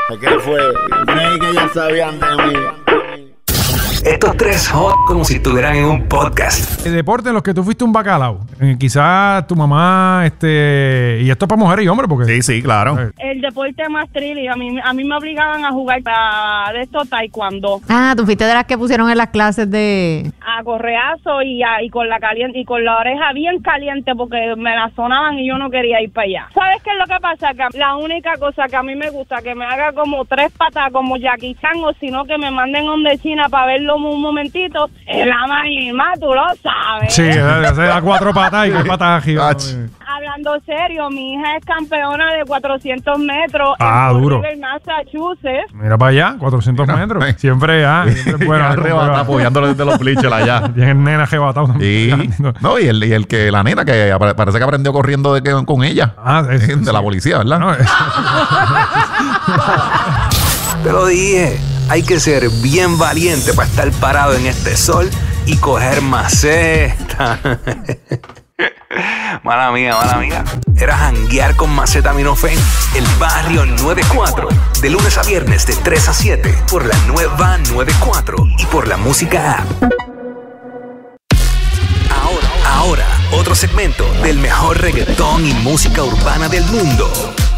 ¿Qué fue? Creí que ya sabían de mí. Estos tres hot como si estuvieran en un podcast. El deporte en los que tú fuiste un bacalao. Quizás tu mamá, y esto es para mujeres y hombres, porque... Sí, claro. El deporte más trilly, a mí me obligaban a jugar de esto taekwondo. Ah, tú fuiste de las que pusieron en las clases de... A correazo y con la caliente y con la oreja bien caliente porque me la sonaban y yo no quería ir para allá. ¿Sabes qué es lo que pasa? Que la única cosa que a mí me gusta que me haga como 3 patas como Jackie Chan o sino que me manden donde China para verlo un momentito es la más, tú lo sabes. Sí, se da 4 patas y 4 patas arriba. Hablando serio, mi hija es campeona de 400 metros en duro. Massachusetts. Mira para allá, 400 metros. Siempre es bueno. Apoyándolo desde los bleachers allá. Tienen nena arrebatado también. No, y el que la nena que parece que aprendió corriendo con ella. De la policía, ¿verdad? No, Te lo dije, hay que ser bien valiente para estar parado en este sol y coger maceta. Mala mía. Era janguear con Macetaminofen, el Barrio 94. De lunes a viernes de 3 a 7 por la nueva 94 y por la música app. Ahora, otro segmento del mejor reggaetón y música urbana del mundo.